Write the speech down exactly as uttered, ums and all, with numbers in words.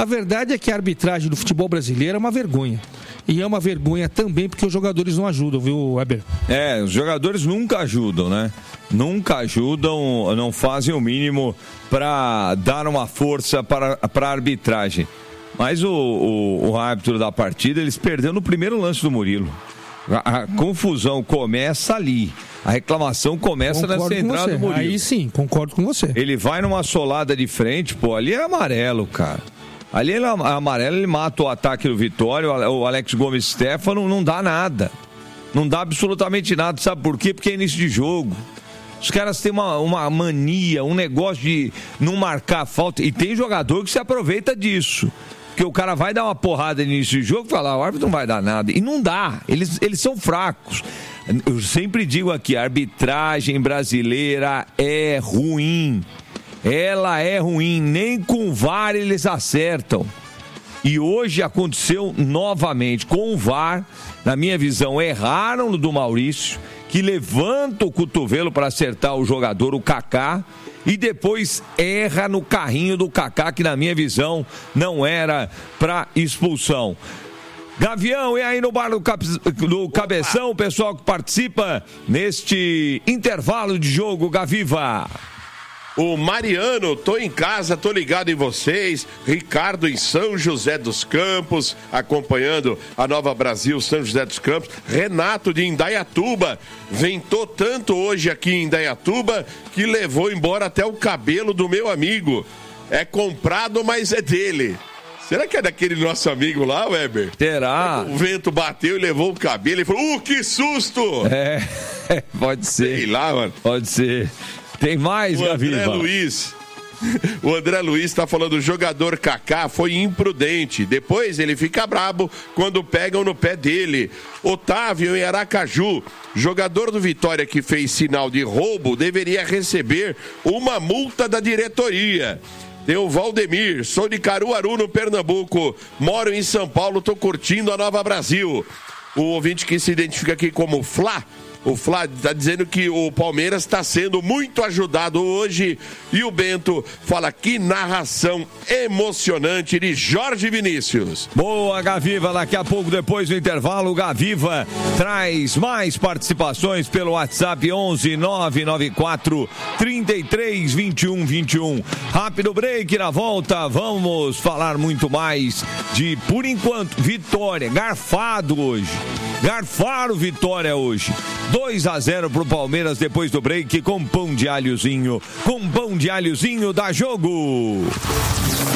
verdade é que a arbitragem do futebol brasileiro é uma vergonha. E é uma vergonha também porque os jogadores não ajudam, viu, Weber? É, os jogadores nunca ajudam, né? Nunca ajudam, não fazem o mínimo para dar uma força para, para a arbitragem. Mas o, o, o árbitro da partida, eles perderam no primeiro lance do Murilo. A, a confusão começa ali. A reclamação começa concordo nessa entrada do Murilo. Aí sim, concordo com você. Ele vai numa solada de frente, pô, ali é amarelo, cara. Ali ele é amarelo, ele mata o ataque do Vitória, o Alex Gomes Stefano, não dá nada. Não dá absolutamente nada, sabe por quê? Porque é início de jogo. Os caras têm uma, uma mania, um negócio de não marcar falta. E tem jogador que se aproveita disso. Porque o cara vai dar uma porrada no início de jogo e fala, ah, o árbitro não vai dar nada. E não dá, eles, eles são fracos. Eu sempre digo aqui, a arbitragem brasileira é ruim. Ela é ruim, nem com o V A R eles acertam. E hoje aconteceu novamente. Com o V A R, na minha visão, erraram no do Maurício, que levanta o cotovelo para acertar o jogador, o Kaká, e depois erra no carrinho do Kaká, que na minha visão não era para expulsão. Gavião, e aí no bar do, cap... do Cabeção, o pessoal que participa neste intervalo de jogo, Gaviva. O Mariano, tô em casa, tô ligado em vocês. Ricardo em São José dos Campos, acompanhando a Nova Brasil, São José dos Campos. Renato de Indaiatuba, ventou tanto hoje aqui em Indaiatuba que levou embora até o cabelo do meu amigo. É comprado, mas é dele. Será que é daquele nosso amigo lá, Weber? Será? O vento bateu e levou o cabelo e falou, uh, que susto! É, pode ser. Sei lá, mano. Pode ser. Tem mais, Gaviva? O André Luiz. O André Luiz está falando, o jogador Kaká foi imprudente. Depois ele fica brabo quando pegam no pé dele. Otávio em Aracaju. Jogador do Vitória que fez sinal de roubo deveria receber uma multa da diretoria. Tem o Valdemir, sou de Caruaru, no Pernambuco. Moro em São Paulo, tô curtindo a Nova Brasil. O ouvinte que se identifica aqui como Flá. O Flávio está dizendo que o Palmeiras está sendo muito ajudado hoje. E o Bento fala que narração emocionante de Jorge Vinícius. Boa, Gaviva. Daqui a pouco, depois do intervalo, o Gaviva traz mais participações pelo WhatsApp onze nove nove quatro, trinta e três, vinte e um, vinte e um. Rápido break, na volta vamos falar muito mais de, por enquanto, Vitória. Garfado hoje. Garfaram Vitória hoje. dois a zero pro Palmeiras depois do break com pão de alhozinho. Com pão de alhozinho dá jogo.